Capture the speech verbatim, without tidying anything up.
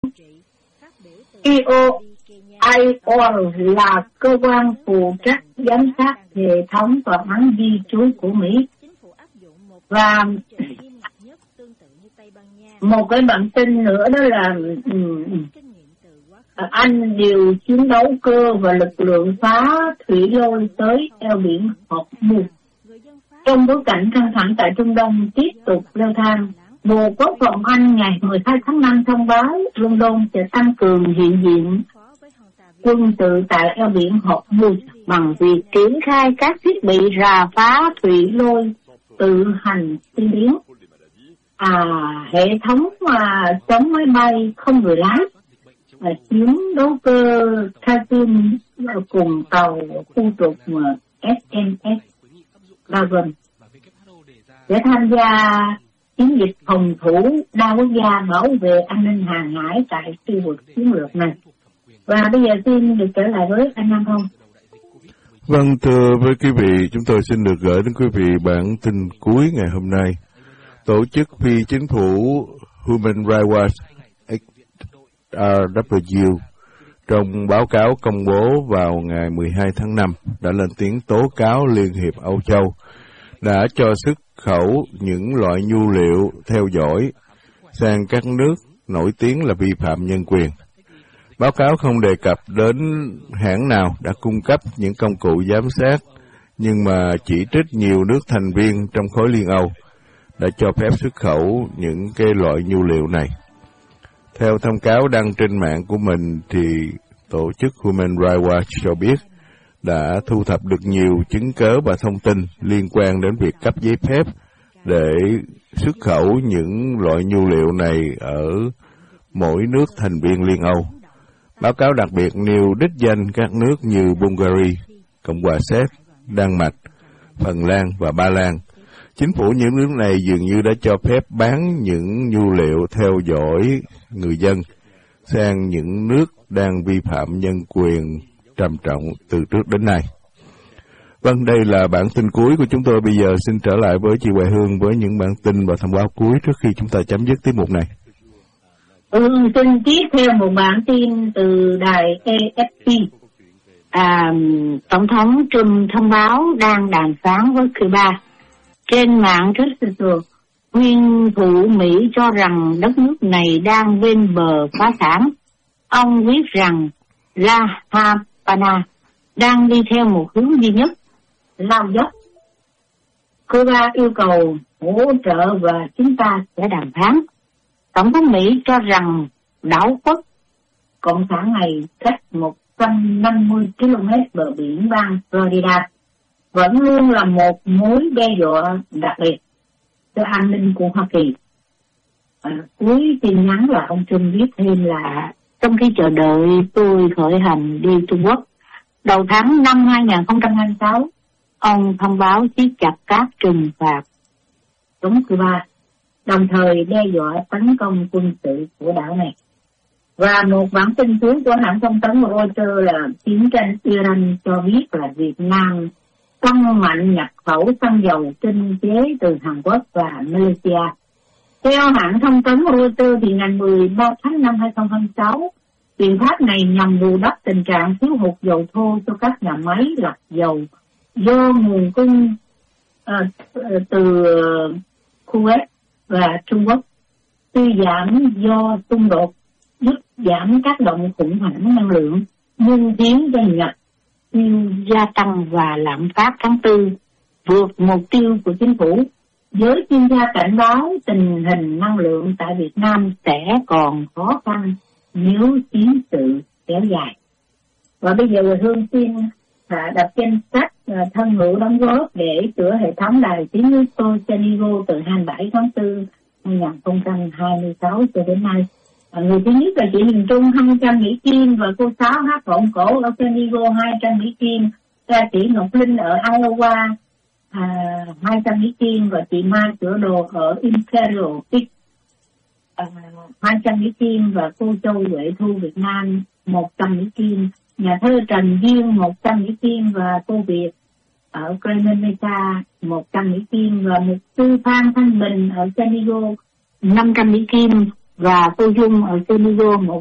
i o i o là cơ quan phụ trách giám sát hệ thống tòa án di trú của Mỹ. Và một cái bản tin nữa đó là um, Anh điều chiến đấu cơ và lực lượng phá thủy lôi tới eo biển Hormuz. Trong bối cảnh căng thẳng tại Trung Đông tiếp tục leo thang, Bộ Quốc phòng Anh ngày mười hai tháng năm thông báo London sẽ tăng cường hiện diện quân sự tại eo biển Hormuz bằng việc triển khai các thiết bị rà phá thủy lôi tự hành tiên tiến, à, hệ thống mà chống máy bay không người lái, à, chiến đấu cơ Kazim cùng tàu khu trục ét em ét Dragon để tham gia chiến dịch phòng thủ đa quốc gia bảo vệ an ninh hàng hải tại khu vực chiến lược này. Và bây giờ xin được trở lại với anh Nam Phong. Vâng, thưa với quý vị, chúng tôi xin được gửi đến quý vị bản tin cuối ngày hôm nay. Tổ chức phi chính phủ Human Rights Watch X R W trong báo cáo công bố vào ngày mười hai tháng năm đã lên tiếng tố cáo Liên hiệp Âu Châu đã cho xuất khẩu những loại nhu liệu theo dõi sang các nước nổi tiếng là vi phạm nhân quyền. Báo cáo không đề cập đến hãng nào đã cung cấp những công cụ giám sát, nhưng mà chỉ trích nhiều nước thành viên trong khối Liên Âu đã cho phép xuất khẩu những cái loại nhu liệu này. Theo thông cáo đăng trên mạng của mình thì tổ chức Human Rights Watch cho biết đã thu thập được nhiều chứng cớ và thông tin liên quan đến việc cấp giấy phép để xuất khẩu những loại nhu liệu này ở mỗi nước thành viên Liên Âu. Báo cáo đặc biệt nêu đích danh các nước như Bulgaria, Cộng hòa Séc, Đan Mạch, Phần Lan và Ba Lan. Chính phủ những nước này dường như đã cho phép bán những nhu liệu theo dõi người dân sang những nước đang vi phạm nhân quyền trầm trọng từ trước đến nay. Vâng, đây là bản tin cuối của chúng tôi. Bây giờ xin trở lại với chị Hoài Hương với những bản tin và thông báo cuối trước khi chúng ta chấm dứt tiết mục này. Ừ, xin tiếp theo một bản tin từ đài A F P. À, Tổng thống Trump thông báo đang đàm phán với Cuba. Trên mạng Twitter, nguyên thủ Mỹ cho rằng đất nước này đang bên bờ phá sản. Ông viết rằng La Habana đang đi theo một hướng duy nhất, lao dốc. Cuba yêu cầu hỗ trợ và chúng ta sẽ đàm phán. Tổng thống Mỹ cho rằng đảo quốc Cộng sản này cách một trăm năm mươi ki lô mét bờ biển bang Florida vẫn luôn là một mối đe dọa đặc biệt cho an ninh của Hoa Kỳ. À, cuối tin nhắn là ông Trump viết thêm là trong khi chờ đợi tôi khởi hành đi Trung Quốc, đầu tháng năm hai không hai sáu, ông thông báo siết chặt các trừng phạt chống Cuba, đồng thời đe dọa tấn công quân sự của đảo này. Và một bản tin cuối của hãng thông tấn Reuters là chiến tranh Iran cho biết là Việt Nam tăng mạnh nhập khẩu xăng dầu tinh chế từ Hàn Quốc và Malaysia. Theo hãng thông tấn Reuters thì ngày mười ba tháng năm hai không hai sáu, biện pháp này nhằm bù đắp tình trạng thiếu hụt dầu thô cho các nhà máy lọc dầu do nguồn cung à, từ Kuwait và Trung Quốc suy giảm do xung đột, giúp giảm tác động khủng hoảng năng lượng, nhưng khiến cho nhập tiêu gia tăng và lạm phát tháng tư vượt mục tiêu của chính phủ. Giới chuyên gia cảnh báo tình hình năng lượng tại Việt Nam sẽ còn khó khăn nếu chiến sự kéo dài. Và bây giờ Hương xin đọc danh sách thân hữu đóng góp để sửa hệ thống đài tiếng nước tôi Chanigo từ hai mươi bảy tháng tư năm hai không hai sáu cho đến nay. Người thứ nhất là chị Miền Trung hai trăm Mỹ Kim và cô Sáu hát vọng cổ ở Chanigo hai trăm Mỹ Kim, ca sĩ Ngọc Linh ở Iowa à, hai trăm Mỹ Kim và chị Mai Sửa Đồ ở Imperial Peak à, hai trăm Mỹ Kim và cô Châu Huệ Thu Việt Nam một trăm Mỹ Kim, nhà thơ Trần Duyên một trăm Mỹ Kim và cô Việt ở Cayman Mesa một trăm Mỹ Kim và mục sư Phan Thanh Bình ở San Diego năm trăm Mỹ Kim và cô Dung ở Senegal một